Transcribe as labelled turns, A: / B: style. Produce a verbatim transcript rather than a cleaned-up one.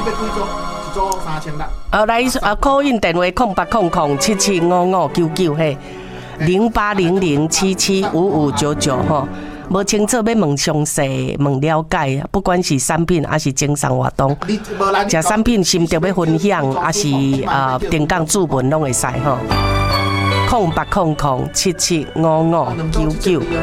A: 几组？一组三千六。
B: 呃，来啊，call in 电话空八空空七七五五九九嘿，零八零零七七五五九九吼。无清楚要问详细、问了解，不管是产品还是经商活动，食产品心得要分享，还是呃定岗注文拢会使吼。空八空空七七五五九九。